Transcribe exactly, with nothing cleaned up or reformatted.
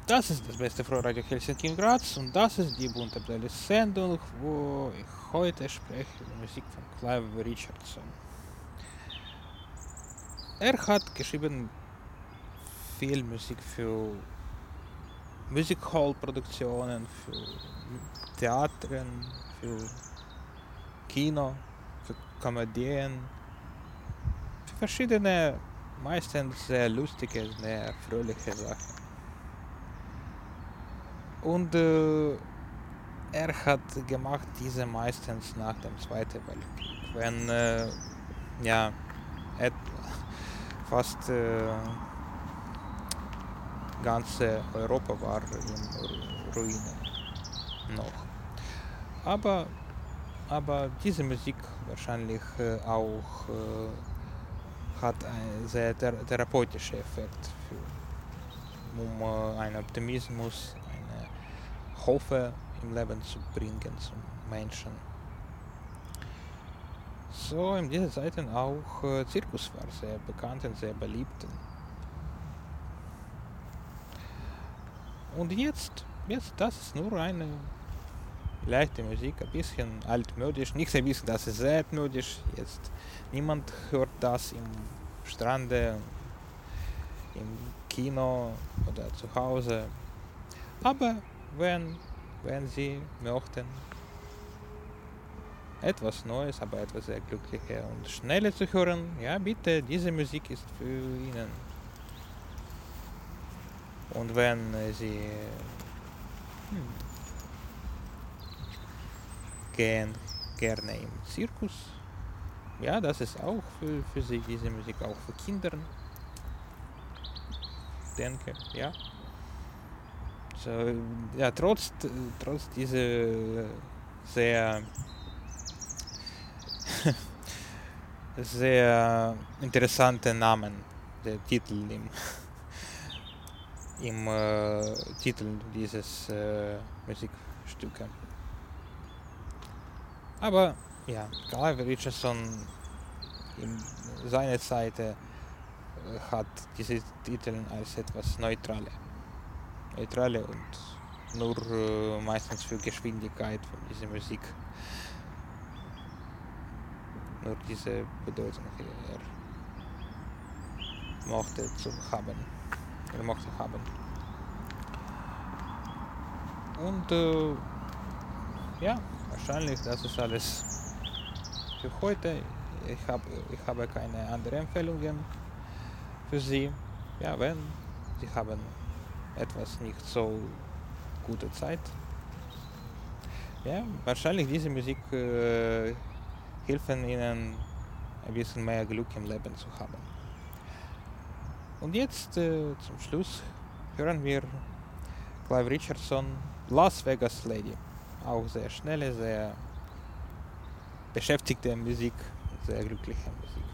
Das ist das beste Frohradio Helsinki in Graz und das ist die bunte Playlist-Sendung, wo ich heute spreche über Musik von Clive Richardson. Er hat geschrieben viel Musik für Music Hall Produktionen, für Theatern, für Kino, für Komödien, für verschiedene, meistens sehr lustige, sehr fröhliche Sachen. Und äh, er hat gemacht diese meistens nach dem Zweiten Weltkrieg, wenn äh, ja, et, fast äh, ganze Europa war in Ruinen noch. Aber, aber diese Musik wahrscheinlich äh, auch äh, hat einen sehr thera therapeutischen Effekt, für, um äh, einen Optimismus, eine Hoffnung im Leben zu bringen zum Menschen. So in diesen Zeiten auch äh, Zirkus war sehr bekannt und sehr beliebt. Und jetzt, jetzt das ist nur eine leichte Musik, ein bisschen altmodisch, nicht ein bisschen, das ist sehr altmodisch. Jetzt niemand hört das im Strande, im Kino oder zu Hause. Aber wenn, wenn Sie möchten, etwas Neues, aber etwas sehr Glückliches und Schnelles zu hören, ja bitte, diese Musik ist für Ihnen. Und wenn Sie hm, gehen gerne im Zirkus, ja, das ist auch für, für Sie, diese Musik auch für Kinder, denke, ja. So, ja, trotz, trotz dieser sehr sehr interessante Namen, der Titel im, im äh, Titel dieses äh, Musikstücke. Aber ja, Clive Richardson in seiner Zeit äh, hat diese Titel als etwas Neutrale, Neutrale und nur äh, meistens für Geschwindigkeit von dieser Musik, nur diese Bedeutung er mochte zu haben, er mochte haben. Und äh, ja, wahrscheinlich das ist alles für heute. Ich, hab, ich habe keine anderen Empfehlungen für Sie. Ja, wenn Sie haben etwas nicht so gute Zeit. Ja, wahrscheinlich diese Musik äh, helfen Ihnen ein bisschen mehr Glück im Leben zu haben. Und jetzt äh, zum Schluss hören wir Clive Richardson, Las Vegas Lady. Auch sehr schnelle, sehr beschäftigte Musik, sehr glückliche Musik.